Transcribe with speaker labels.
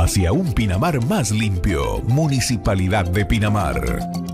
Speaker 1: hacia un Pinamar más limpio. Municipalidad de Pinamar.